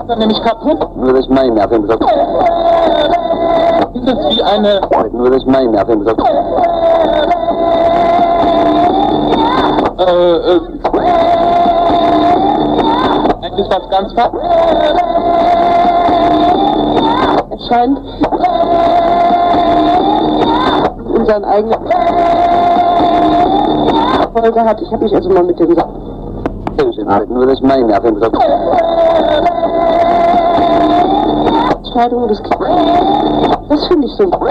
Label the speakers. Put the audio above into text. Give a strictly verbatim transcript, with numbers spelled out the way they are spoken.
Speaker 1: macht er nämlich kaputt.
Speaker 2: Nur das meine, auf jeden Fall.
Speaker 1: Das ist wie eine...
Speaker 2: Nur das meine, auf jeden Fall.
Speaker 1: Äh, äh... Eigentlich was ganz fa...
Speaker 3: Es scheint unseren eigenen Folge hat. Ich habe mich also mal mit dem
Speaker 2: Nur das meine, auf jeden Fall.
Speaker 3: Entscheidung des Kindes. Das finde ich so.